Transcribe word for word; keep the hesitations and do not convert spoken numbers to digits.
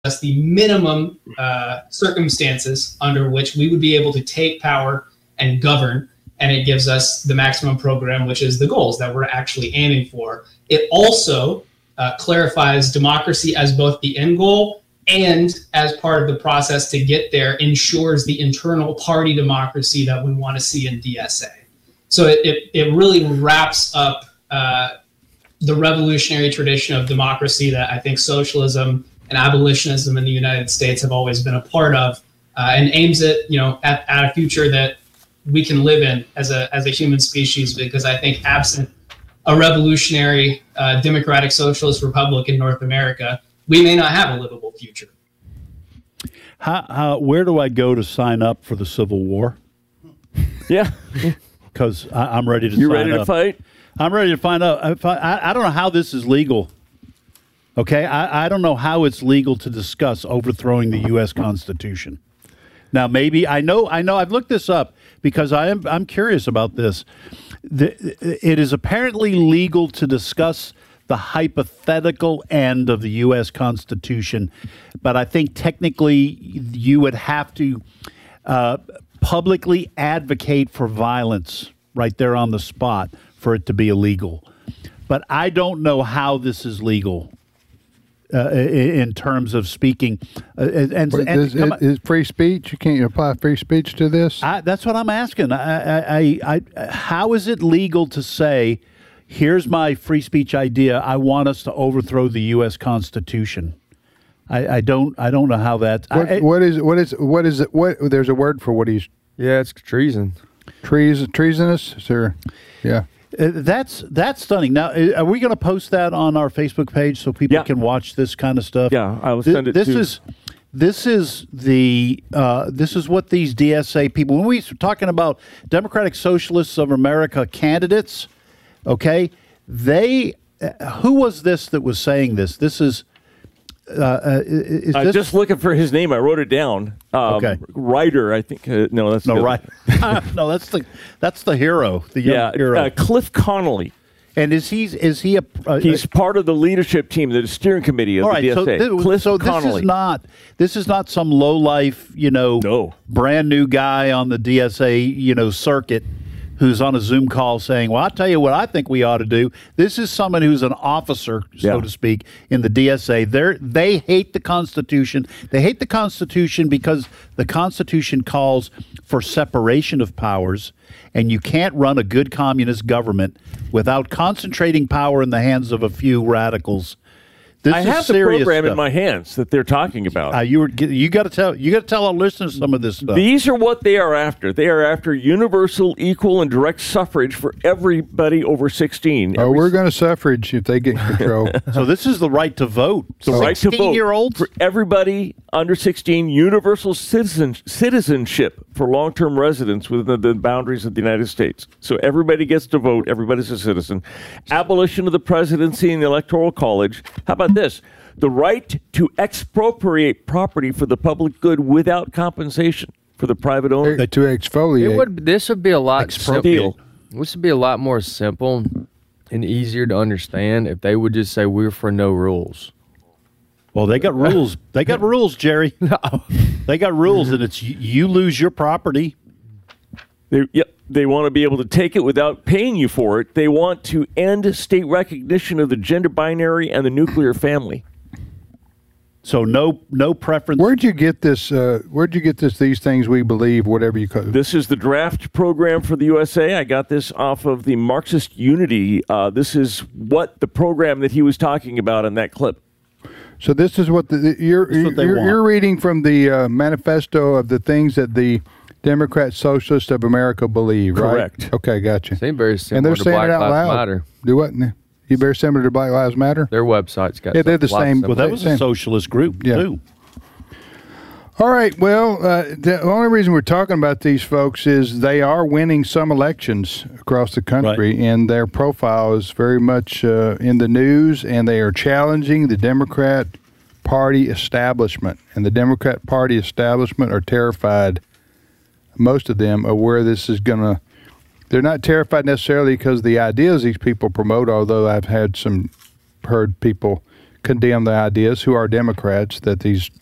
us the minimum uh, circumstances under which we would be able to take power and govern, and it gives us the maximum program, which is the goals that we're actually aiming for. It also uh, clarifies democracy as both the end goal and as part of the process to get there ensures the internal party democracy that we want to see in D S A. So it, it, it really wraps up uh, the revolutionary tradition of democracy that I think socialism and abolitionism in the United States have always been a part of, uh, and aims it, you know, at, at a future that we can live in as a as a human species. Because I think absent a revolutionary uh, democratic socialist republic in North America, we may not have a livable future. How, how where do I go to sign up for the Civil War? Yeah, because I'm ready to. You sign ready to up. fight? I'm ready to find out. I, I don't know how this is legal. Okay, I, I don't know how it's legal to discuss overthrowing the U S Constitution. Now, maybe I know. I know. I've looked this up because I am. I'm curious about this. The, it is apparently legal to discuss the hypothetical end of the U S Constitution, but I think technically you would have to uh, publicly advocate for violence right there on the spot for it to be illegal. But I don't know how this is legal. Uh, in terms of speaking, uh, and, and, is, and is free speech? You can't apply free speech to this. I, that's what I'm asking. I, I, I, I, how is it legal to say, "Here's my free speech idea. I want us to overthrow the U S Constitution"? I, I don't. I don't know how that. What, I, what is? What is? What is it? What? There's a word for what he's. Yeah, it's treason. Treason. Treasonous, sir. Yeah. Uh, that's that's stunning. Now, are we going to post that on our Facebook page so people Yeah. can watch this kind of stuff? Yeah, I will Th- send it This to- is this is the uh, this is what these D S A people. When we were talking about Democratic Socialists of America candidates, okay, they uh, who was this that was saying this? This is. Uh, uh, is I'm this just looking for his name. I wrote it down. Um, Okay. Ryder, I think. Uh, no, that's no the- right? no, that's the that's the hero, the young Yeah, hero. uh, Cliff Connolly. And is he is he a? Uh, He's part of the leadership team, the steering committee of all the right, D S A. so, thi- Cliff so this Connolly. is not this is not some low life, you know, No. brand new guy on the D S A, you know, circuit who's on a Zoom call saying, "Well, I'll tell you what I think we ought to do." This is someone who's an officer, so Yeah. to speak, in the D S A. They they hate the Constitution. They hate the Constitution because the Constitution calls for separation of powers, and you can't run a good communist government without concentrating power in the hands of a few radicals. This I is have the serious program stuff. in my hands that they're talking about. Uh, you were you got to tell you got to tell our listeners some of this stuff. These are what they are after. They are after universal, equal, and direct suffrage for everybody over sixteen. Oh, Every we're going to suffrage if they get control. So this is the right to vote. The right to vote sixteen-year-olds? for everybody under sixteen, universal citizen, citizenship for long-term residents within the boundaries of the United States. So everybody gets to vote. Everybody's a citizen. Abolition of the presidency and the electoral college. How about this? The right to expropriate property for the public good without compensation for the private owner. Uh, to exfoliate. It would. This would be a lot Expropriate. simple. This would be a lot more simple and easier to understand if they would just say we're for no rules. Well, they got rules. They got rules, Jerry. They got rules, and it's you, you lose your property. They, yep, they want to be able to take it without paying you for it. They want to end state recognition of the gender binary and the nuclear family. So no no preference. Where'd you get this? Uh, where'd you get this? These things we believe, whatever you call it. This is the draft program for the U S A. I got this off of the Marxist Unity. Uh, this is what the program that he was talking about in that clip. So this is what the you're This is what they you're, want. you're reading from the uh, manifesto of the things that the Democrat Socialists of America believe, right? Correct. Okay, gotcha. Seem very And similar they're to saying Black it out Lives loud. Matter. Do what? You very similar to Black Lives Matter? Their website's got. Yeah, they're the lots same- of Well, that was a Same. socialist group Yeah. too. All right. Well, uh, the only reason we're talking about these folks is they are winning some elections across the country, Right. and their profile is very much uh, in the news, and they are challenging the Democrat Party establishment. And the Democrat Party establishment are terrified, most of them, of where this is going to. They're not terrified necessarily because of the ideas these people promote, although I've had some heard people condemn the ideas, who are Democrats, that these